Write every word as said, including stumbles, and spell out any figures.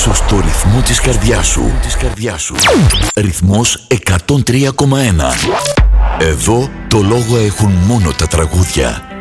Ίσως το ρυθμό της καρδιάς σου. Της καρδιάς σου. Ρυθμός εκατόν τρία κόμμα ένα. Εδώ το λόγο έχουν μόνο τα τραγούδια.